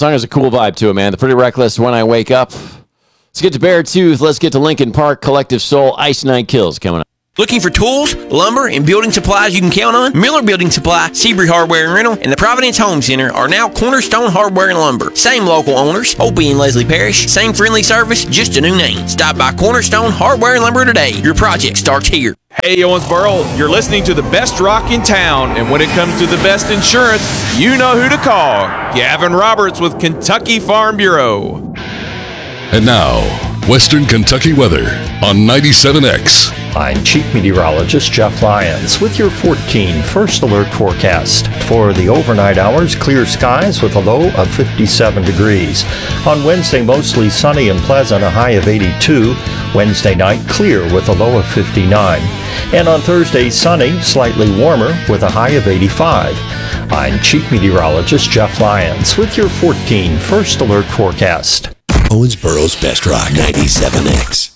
song has a cool vibe to it, man. The Pretty Reckless, When I Wake Up. Let's get to Beartooth. Let's get to Lincoln Park. Collective Soul, Ice Nine Kills coming up. Looking for tools, lumber, and building supplies you can count on? Miller Building Supply, Seabury Hardware and Rental, and the Providence Home Center are now Cornerstone Hardware and Lumber. Same local owners, Opie and Leslie Parrish. Same friendly service, just a new name. Stop by Cornerstone Hardware and Lumber today. Your project starts here. Hey, Owensboro, you're listening to the best rock in town, and when it comes to the best insurance, you know who to call. Gavin Roberts with Kentucky Farm Bureau. And now, Western Kentucky weather on 97X. I'm Chief Meteorologist Jeff Lyons with your 14 First Alert forecast. For the overnight hours, clear skies with a low of 57 degrees. On Wednesday, mostly sunny and pleasant, a high of 82. Wednesday night, clear with a low of 59. And on Thursday, sunny, slightly warmer with a high of 85. I'm Chief Meteorologist Jeff Lyons with your 14 First Alert forecast. Owensboro's Best Rock 97X.